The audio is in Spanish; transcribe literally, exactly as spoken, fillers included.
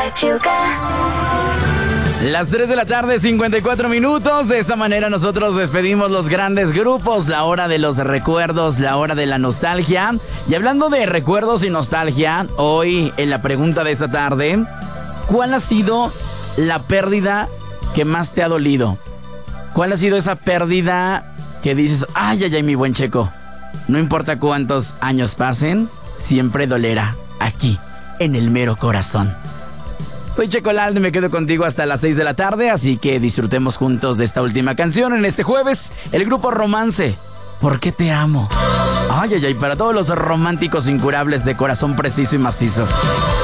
Pachuca. Las tres de la tarde, cincuenta y cuatro minutos. De esta manera nosotros despedimos los grandes grupos, la hora de los recuerdos, la hora de la nostalgia. Y hablando de recuerdos y nostalgia, hoy en la pregunta de esta tarde, ¿cuál ha sido la pérdida que más te ha dolido? ¿Cuál ha sido esa pérdida que dices, ay, ay, ay, mi buen Checo, no importa cuántos años pasen, siempre dolerá aquí, en el mero corazón? Soy Checo Lalde y me quedo contigo hasta las seis de la tarde, así que disfrutemos juntos de esta última canción en este jueves, el grupo Romance, ¿Por qué te amo? Ay, ay, ay, para todos los románticos incurables de corazón preciso y macizo.